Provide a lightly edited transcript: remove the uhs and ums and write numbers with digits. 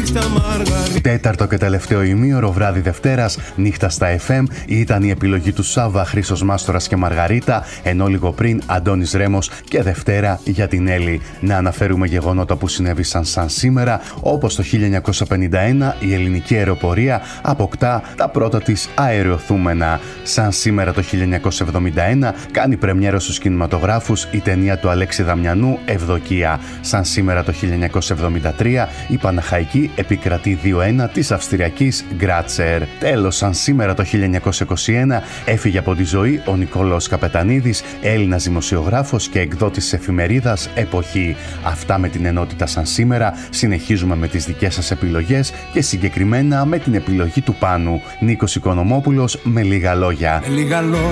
Τέταρτο και τελευταίο ημίωρο, βράδυ Δευτέρας, νύχτα στα FM, ήταν η επιλογή του Σάββα, Χρήστος Μάστορας και Μαργαρίτα, ενώ λίγο πριν Αντώνης Ρέμος και Δευτέρα για την Έλλη. Να αναφέρουμε γεγονότα που συνέβησαν σαν σήμερα, όπως το 1951 η ελληνική αεροπορία αποκτά τα πρώτα της αεριοθούμενα. Σαν σήμερα το 1971 κάνει πρεμιέρα στους κινηματογράφους η ταινία του Αλέξη Δαμιανού «Ευδοκία». Σαν σήμερα το 1973 η Παναχαϊκή επικρατεί 2-1 της Αυστριακής Γκράτσερ. Τέλος, σαν σήμερα το 1921 έφυγε από τη ζωή ο Νικόλαος Καπετανίδης, Έλληνας δημοσιογράφος και εκδότης της εφημερίδας Εποχή. Αυτά με την ενότητα σαν σήμερα. Συνεχίζουμε με τις δικές σας επιλογές και συγκεκριμένα με την επιλογή του Πάνου. Νίκος Οικονομόπουλος με λίγα λόγια.